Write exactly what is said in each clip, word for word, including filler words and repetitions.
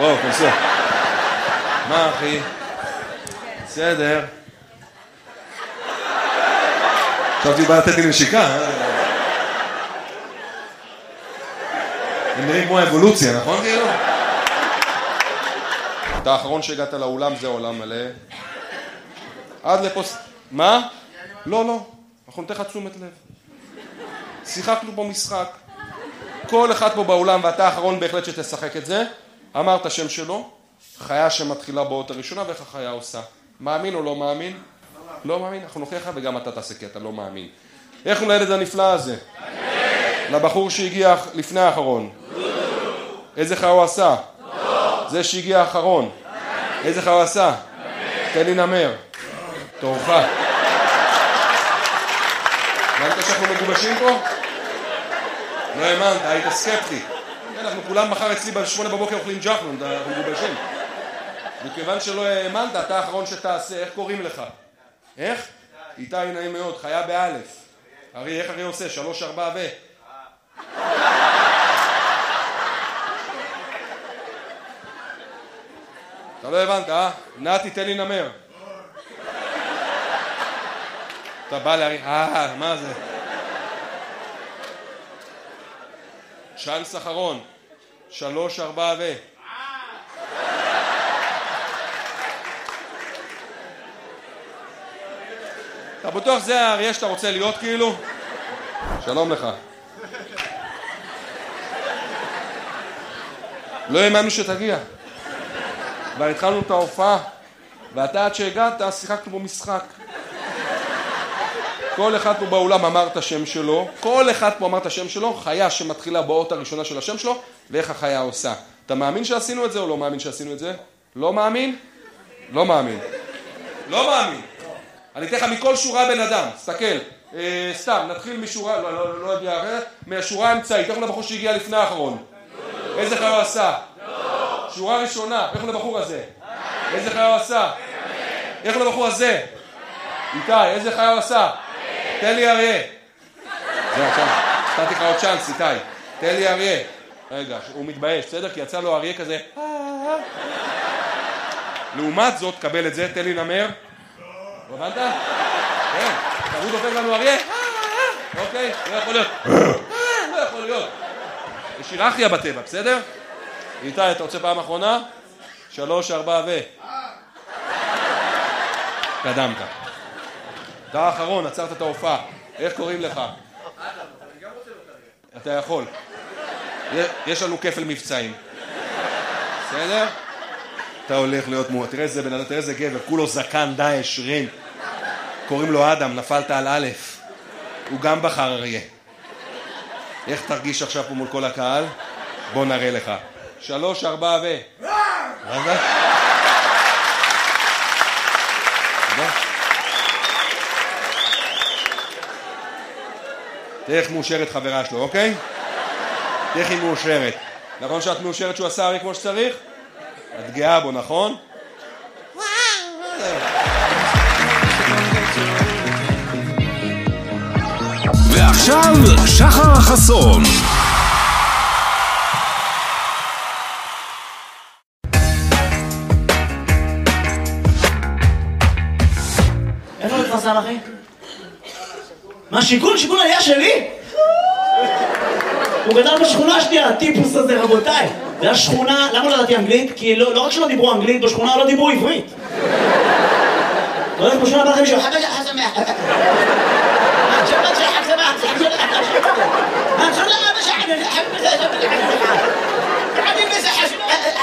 בואו, כנסו. מה, אחי? בסדר. עכשיו תהיו בא לתת לי נשיקה, אה? הם נראים כמו האבולוציה, נכון כאילו? אתה האחרון שהגעת לאולם, זה עולם מלא. עד לפוס... מה? לא, לא. אנחנו נתן לך תשומת לב. שיחקנו פה משחק. כל אחד פה באולם, ואתה האחרון בהחלט שתשחק את זה, אמר את השם שלו, חיה שמתחילה באות הראשונה, ואיך החיה עושה. מאמין או לא מאמין? לא מאמין. אנחנו נוכיח לך וגם אתה תעשה, כי אתה לא מאמין. איך הוא לילד הנפלא הזה? לבחור שהגיע לפני האחרון. איזה חיה הוא עשה? זה שהגיע האחרון. איזה חיה הוא עשה? תן לי נמר. תורך. הבנת שאנחנו מגובשים פה? לא האמנת, היית סקפטי. אנחנו כולם מחר אצלי בשמונה בבוקר אוכלים ג'חנון, אנחנו מגובשים. וכיוון שלא האמנת, אתה האחרון שתעשה, איך קוראים לך? איך? איתי נעים מאוד, חיה באלף. הרי איך הרי עושה? שלוש, ארבע ו... אתה לא הבנת, אה? נתי, תן לי נמר. אתה בא להריח, אה, מה זה? צ'אנס אחרון. שלוש, ארבע ו... אתה בטוח זה האריה שאתה רוצה להיות כאילו? שלום לך. לא האמנו שתגיע. כבר התחלנו את ההופעה, ואתה עד שהגעת שיחקנו בו משחק. כל אחד פה באולם אמר את השם שלו, כל אחד פה אמר את השם שלו, חיה שמתחילה באות הראשונה של השם שלו, ואיך החיה עושה. אתה מאמין שעשינו את זה או לא מאמין שעשינו את זה? לא מאמין? לא מאמין. לא מאמין. אני אתן לך מכל שורה בן אדם, תסתכל. אה, סתם, נתחיל משורה, לא, לא, לא, לא יודע, מהשורה האמצעית, איך הוא לבחור שהגיע לפני האחרון? איזה חיה הוא עשה? שורה ראשונה, איך הוא לבחור הזה? איזה חיה הוא עשה? איך הוא לבחור הזה? איתי, איזה חיה הוא עשה? תן לי אריה. זהו, עכשיו, נתתי לך עוד צ'אנס, איתי. תן לי אריה. רגע, הוא מתבייש, בסדר? כי יצא לו אריה כזה. לעומת זאת, קבל את זה, תן לי נמר. לא הבנת? כן, תראו דופק לנו אריה. אוקיי, לא יכול להיות. לא יכול להיות. יש היררכיה בטבע, בסדר? איתי, אתה רוצה פעם אחרונה? שלוש, ארבע ו... קדמת. אתה האחרון, עצרת את ההופעה. איך קוראים לך? אתה יכול. יש לנו כפל מבצעים. בסדר? אתה הולך להיות מורה. תראה איזה בן אדם, תראה איזה גבר. כולו זקן, דאעש, רים. קוראים לו אדם, נפלת על א'. הוא גם בחר אריה. איך תרגיש עכשיו פה מול כל הקהל? בוא נראה לך. שלוש, ארבע ו... רגע. תראה איך מאושרת חברה שלו, אוקיי? תראה איך היא מאושרת. נכון שאת מאושרת שהוא עשה אריה כמו שצריך? את גאה בו, נכון? ועכשיו שחר חסון. איפה מתפרסם אחי? מה שיכון? שיכון היה שלי? הוא גדל בשכונה השנייה, הטיפוס הזה רבותיי. זה השכונה, למה לא ידעתי אנגלית? כי לא, לא רק שלא דיברו אנגלית, בשכונה לא דיברו עברית. לא יודעת, בשכונה בלכם מישהו, חבא שחר שמח. שבת שחר שמח, שחר שמח. אני לא אבא שחר, אני חבא שחר שמח. עדיין מסחר שמח.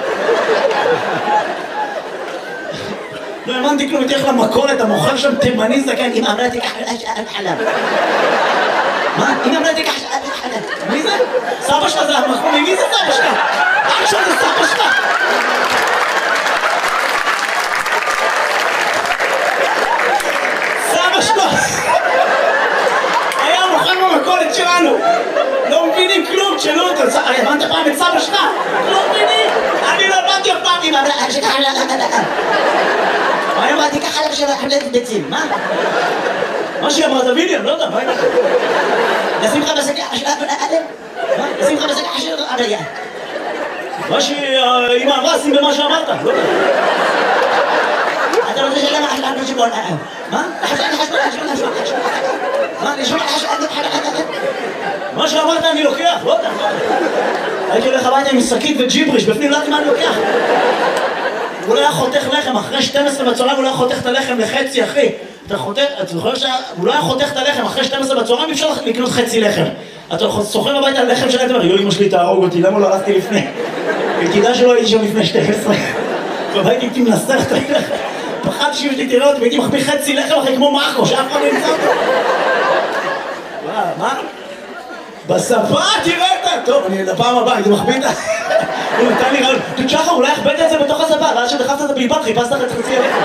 לא האמנתי כלום, תלך למכולת, המוכר שם תימני זקן, אמא אמרה תיקח חלב. מה? אמא אמרה תיקח חלב. מי זה? סבא שלך זה המחמומי, מי זה סבא שלך? אח שלך זה סבא שלך. סבא שלך היה מוכר במכולת שלנו. לא מבינים כלום, תשאלו אותו, הבנת פעם את סבא שלך? לא מבינים, אני לא הבנתי אף פעם, אמא אמרה תיקח חלב. מה אמרתי ככה לך של חלב ביצים, מה? מה שהיא אמרת ויליאם, לא יודע, מה אמרת? לשים לך בסקה של אדם? מה? לשים לך בסקה של אדם? מה שאמא אמרה, שים במה שאמרת, לא יודע. אתה רוצה שלמה חשבון חשבון? מה? מה שאמרת אני לוקח, לא יודע. הייתי הולך הביתה עם שקית וג'יבריש, בפנים לא יודעת מה אני לוקח. הוא לא היה חותך לחם, אחרי שתים עשרה בצהריים הוא לא היה חותך את הלחם לחצי, אחי. אתה חותך, אתה זוכר שהוא לא היה חותך את הלחם, אחרי שתים עשרה בצהריים אי אפשר לקנות חצי לחם. אתה סוחר הביתה על לחם שלהם, יו אמא שלי תהרוג אותי, למה לא הלכתי לפני? תדע שלא הייתי שם לפני שתים עשרה. והייתי הייתי מנסח את הלחם. פחדתי שאמא שלי תראה אותי והייתי מחביא חצי לחם אחרי כמו מרקו, שאף אחד לא ימצא אותו. מה? בספה תראה את זה! טוב, אני לפעם הבאה, הייתי מחביא את זה. הוא נתן לי רעיון, תשחר, אולי הכבדת את זה בתוך הספה, ואז שדחפת את הבלבל, חיפשת לך את חצי הלחם.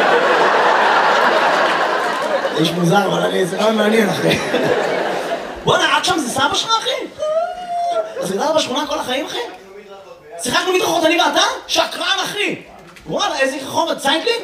זה איש מוזר, אבל זה רעיון מעניין, אחי. בוא'נה, עד שם זה סבא שלך, אחי? אז גדלת בשכונה כל החיים, אחי? שיחקנו מדרכות, אני ואתה? שקרן, אחי! וואלה, איזה חומר, ציינקלינג?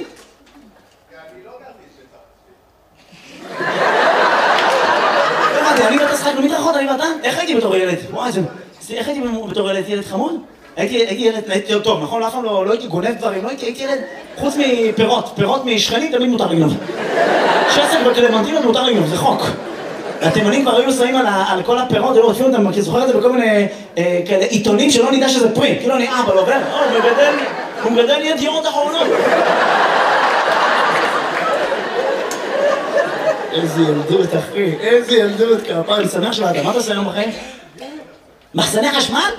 אני ואתה שחקנו מדרכות, אני ואתה? איך הייתי בתור ילד? וואי, זה... איך הייתי בתור ילד? ילד חמוד? הייתי ילד... הייתי טוב, נכון? אף פעם לא הייתי גונב דברים, לא הייתי ילד... חוץ מפירות, פירות משכנים תמיד מותר לגנוב. שסק בקלמנטינות מותר לגנוב, זה חוק. התימנים כבר היו שמים על כל הפירות, היו עוטפים אותם, כי זוכר את זה בכל מיני כאלה עיתונים שלא נדע שזה פרי. כאילו אני אבא לא עובר, הוא מגדל... הוא מגדל ידיעות אחרונות. איזה ילדות, אחי, איזה ילדות, כפר, אני שמח שבאת, מה אתה עושה היום בחיים? מחסני חשמל?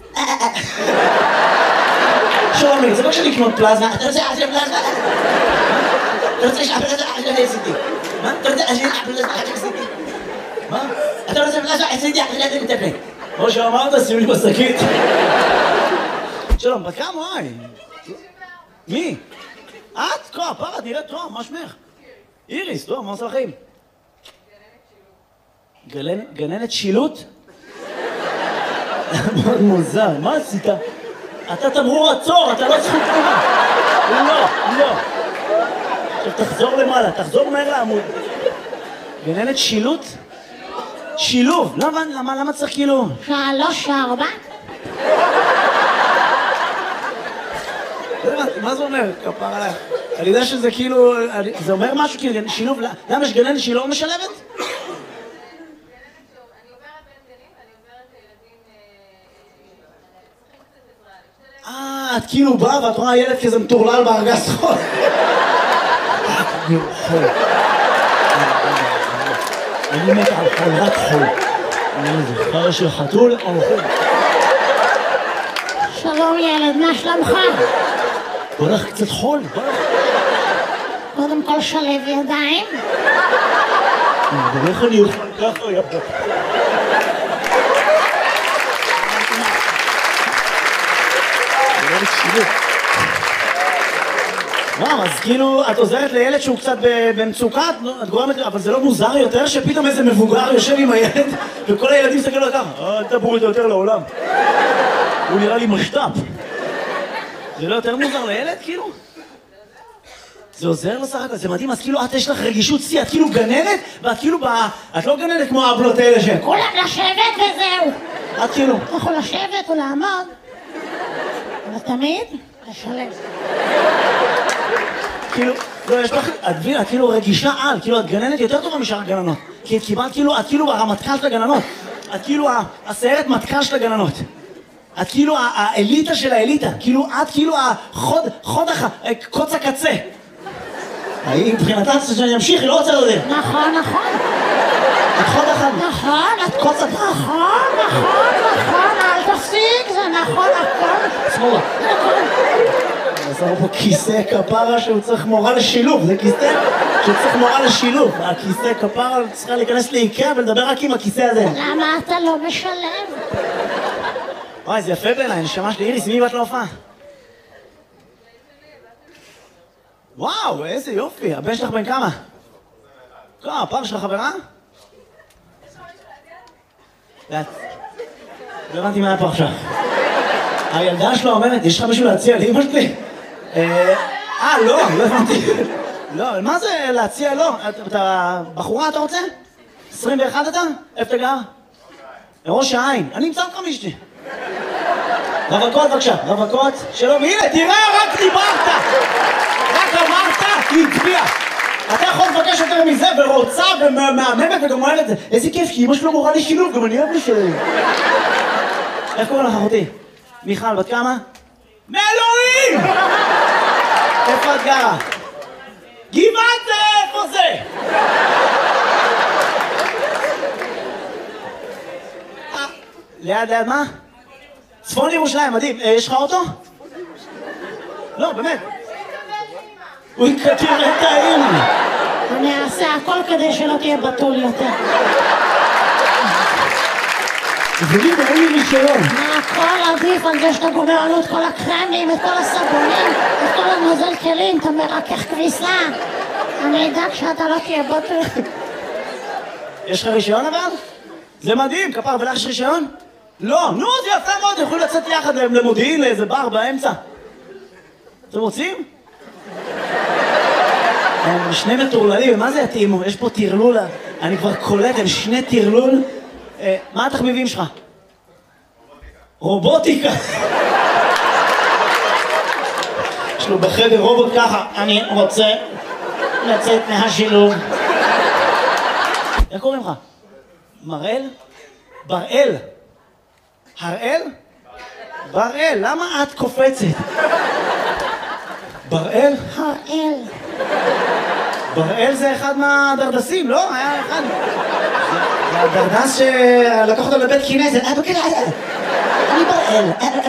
שומי, זה לא כשאני לקנות פלזמה, אתה רוצה לעשות פלזמה? אתה רוצה לשאול פלזמה? אני עשיתי. מה? אתה רוצה לשאול פלזמה? אני עשיתי. מה? אתה רוצה פלזמה? עשיתי, אני מטפל. כמו שאמרת, שימי בשקית. שלום, בת כמה, וואי? מי? את? כה, פרה, נראית טוב, מה שמך? איריס, טוב, מה עושה לכם? גננת שילוט? מאוד מוזר, מה עשית? אתה תמרור עצור, אתה לא זכות תמורה. לא, לא. עכשיו תחזור למעלה, תחזור מהר לעמוד. גננת שילוט? שילוב. למה, למה צריך כאילו? שלוש, ארבע. מה זה אומר? כפר עליי. אני יודע שזה כאילו, זה אומר משהו כאילו, שילוב, למה יש גננת שהיא לא משלבת? אה, את כאילו באה ואת רואה ילד כזה מטורלל בארגז חול. חול. אני מת על חול, רק חול. אני זוכר של חתול או חול. שלום ילד, מה שלומך? בוא נלך קצת חול, בוא נלך. קודם כל שלב ידיים. איך אני אוכל ככה יפה. מה, אז כאילו את עוזרת לילד שהוא קצת במצוקה, את גורמת, אבל זה לא מוזר יותר שפתאום איזה מבוגר יושב עם הילד וכל הילדים מסתכלים לו ככה, אל תבואו איתו יותר לעולם. הוא נראה לי משת"פ. זה לא יותר מוזר לילד כאילו? זה עוזר לו סך הכל, זה מדהים, אז כאילו את יש לך רגישות שיא, את כאילו גננת ואת כאילו ב... את לא גננת כמו האבלות האלה ש... כולם לשבת וזהו. את כאילו... אתה יכול לשבת או לעמוד, אבל תמיד לשלב. כאילו, לא, יש לך, את מבינה, את כאילו רגישה על, כאילו את גננת יותר טובה משאר הגננות. כי את קיבלת כאילו, את כאילו הרמטכ"ל של הגננות. את כאילו הסיירת מטכ"ל של הגננות. את כאילו האליטה של האליטה. כאילו, את כאילו החוד, חוד הח... קוץ הקצה. היא מבחינתה שאני אמשיך, היא לא רוצה לדבר. נכון, נכון. את חוד אחד. נכון, את קוץ הקצה. נכון, נכון, נכון, אל תפסיק, זה נכון, הכל. שמאלה. עזר פה כיסא כפרה שהוא צריך מורה לשילוב, זה כיסא שצריך מורה לשילוב. הכיסא כפרה צריכה להיכנס לאיקאה ולדבר רק עם הכיסא הזה. למה אתה לא משלם? וואי, זה יפה בעיניי, נשמה שלי. איריס, מי באת להופעה? וואו, איזה יופי. הבן שלך בן כמה? כמה, הפעם שלך חברה? לא הבנתי מה היה פה עכשיו. הילדה שלו אומרת, יש לך משהו להציע לאמא שלי? אה, לא, לא הבנתי. לא, מה זה להציע? לא. אתה בחורה, אתה רוצה? עשרים ואחת אתה? איפה אתה גר? ראש העין. אני אמצא אותך מאשתי. רווקות בבקשה, רווקות, שלום, הנה, תראה, רק דיברת! רק אמרת, היא הצביעה. אתה יכול לבקש יותר מזה, ורוצה, ומהממת, וגם אוהב את זה. איזה כיף, כי אמא שלו מורה לי שילוב, גם אני אוהב לשלם. איך קוראים לך, אחותי? מיכל, בת כמה? מאלוהים! איפה את גרה? גבעת זה, איפה זה? ליד, ליד מה? צפון ירושלים, מדהים. יש לך אוטו? לא, באמת. הוא יקטיר את האמא. אני אעשה הכל כדי שלא תהיה בתול יותר. תגידי, אין לי רישיון. מה הכל עדיף על זה שאתה גומר עלו את כל הקרמים, את כל הסבונים, את כל הנוזל כלים, אתה מרכך כביסה. אני אדאג שאתה לא תהיה בתול. יש לך רישיון אבל? זה מדהים, כפר, ולך יש רישיון? לא, נו, זה יפה מאוד, יכולים לצאת יחד למודיעין, לאיזה בר באמצע. אתם רוצים? הם שני מטורללים, מה זה יתאימו? יש פה תרלול, אני כבר קולט, הם שני תרלול. מה התחביבים שלך? רובוטיקה. יש לו בחדר רובוט ככה, אני רוצה לצאת מהשילוב. איך קוראים לך? מראל? בראל. הראל? בראל, למה את קופצת? בראל? הראל. בראל זה אחד מהדרדסים, לא? היה אחד. זה הדרדס שלקח אותו לבית כנסת. אני בראל.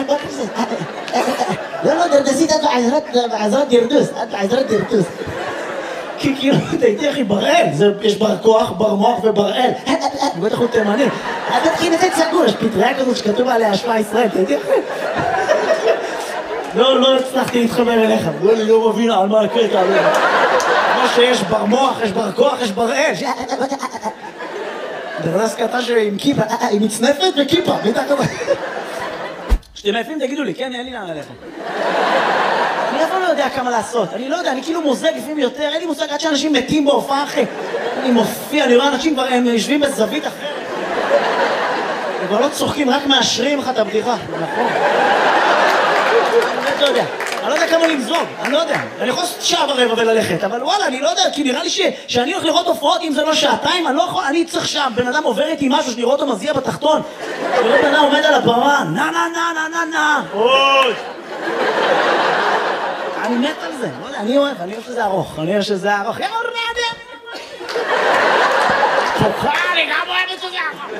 לא, לא, דרדסית, את בעזרת דרדוס. את בעזרת דרדוס. כי כאילו, תהייתי אחי, בראל. יש בר כוח, בר מוח ובראל. בטח הוא תימני. הבית כנסת סגור, יש פטריה כזאת שכתוב עליה השפעה ישראל, תהייתי אחי. לא, לא הצלחתי להתחבר אליך. אני לא מבין על מה הקטע. כמו שיש בר מוח, יש בר כוח, יש בראל. דרדס קטן שעם כיפה, היא מצנפת וכיפה, ביתה כמה. כשאתם עייפים תגידו לי, כן, אין לי לאן עליך. אני אף לא יודע כמה לעשות, אני לא יודע, אני כאילו מוזג לפעמים יותר, אין לי מושג עד שאנשים מתים בהופעה אחרי. אני מופיע, אני רואה אנשים כבר, הם יושבים בזווית אחרת. הם כבר לא צוחקים, רק מאשרים לך את הבדיחה. נכון. אני לא יודע. אני לא יודע כמה למזוג, אני לא יודע. אני יכול לעשות שעה ורבע וללכת, אבל וואלה, אני לא יודע, כי נראה לי שאני הולך לראות הופעות, אם זה לא שעתיים, אני לא יכול, אני צריך שם, בן אדם עובר איתי משהו, שאני רואה אותו מזיע בתחתון, ולא בן אדם עומד על הבמה, נה נה נה נה נה נה, אוי! אני מת על זה, לא יודע, אני אוהב, אני אוהב שזה ארוך, אני אוהב שזה ארוך, יאללה, נעדה! תוקע, אני גם אוהב שזה ארוך!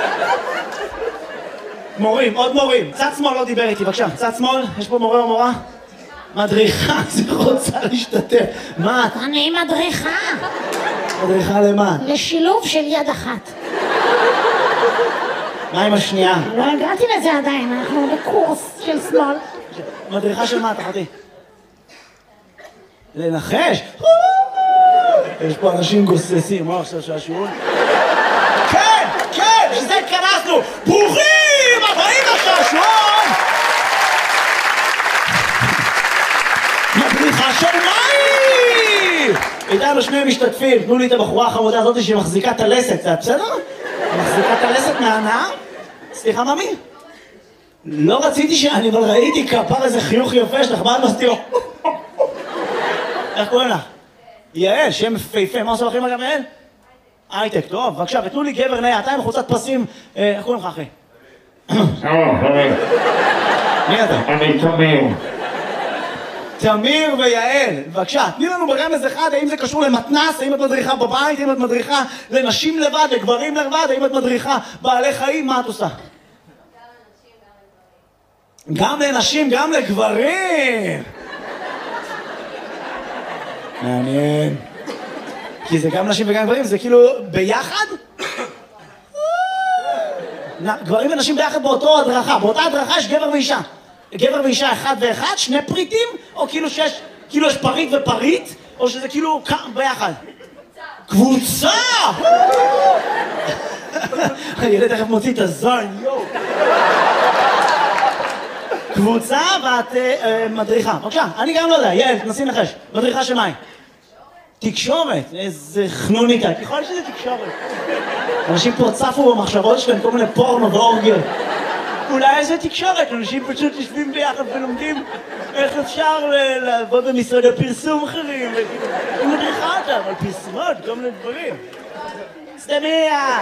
מורים, עוד מורים, צד שמאל לא דיבר איתי, בבקשה, צד שמאל, יש פה מורה או מורה? מדריכה, זה רוצה להשתתף. מה? אני מדריכה. מדריכה למה? לשילוב של יד אחת. מה עם השנייה? לא הגעתי לזה עדיין, אנחנו בקורס של שמאל. מדריכה של מה, תחתי? לנחש? יש פה אנשים גוססים, מה עכשיו שהשיעור? כן, כן, שזה התכנסנו! ברוכים הבאים לשעשועון! מדריכה של מים! איתנו שני משתתפים, תנו לי את הבחורה החמודה הזאת שמחזיקה את הלסת, זה בסדר? מחזיקה את הלסת מהנאה? סליחה, ממי? לא רציתי שאני, אבל ראיתי כפר איזה חיוך יפה שלך, מה את מסתירו? איך קוראים לך? יעל, שם פייפה, מה עושה לכם אגב יעל? הייטק, טוב, בבקשה, ותנו לי גבר נאה, אתה עם חולצת פסים, איך קוראים לך אחי? מי אתה? אני תמיר. תמיר ויעל, בבקשה, תני לנו ברמז אחד, האם זה קשור למתנס, האם את מדריכה בבית, האם את מדריכה לנשים לבד, לגברים לבד, האם את מדריכה בעלי חיים, מה את עושה? גם לנשים, גם לגברים! מעניין. כי זה גם נשים וגם גברים, זה כאילו ביחד? גברים ונשים ביחד באותו הדרכה, באותה הדרכה יש גבר ואישה. גבר ואישה אחד ואחד, שני פריטים, או כאילו שיש, כאילו יש פריט ופריט, או שזה כאילו ביחד? קבוצה! הילד תכף מוציא את הזין, יואו! קבוצה ואת מדריכה. בבקשה, אני גם לא יודע, יעל, תנסי לנחש. מדריכה של מים. תקשורת, איזה חנוניקה, ככל שזה תקשורת. אנשים פה צפו במחשבות שלהם, כל מיני פורנו ואורגיות. אולי איזה תקשורת, אנשים פשוט יושבים ביחד ולומדים איך אפשר לעבוד במשרד הפרסום אחרים, היא מדריכה אותם על פרסומות, כל מיני דברים. סתמיה!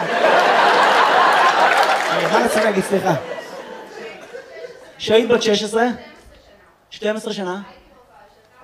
מה רצית להגיד, סליחה? שהיית בת שש עשרה? שתים עשרה שנה?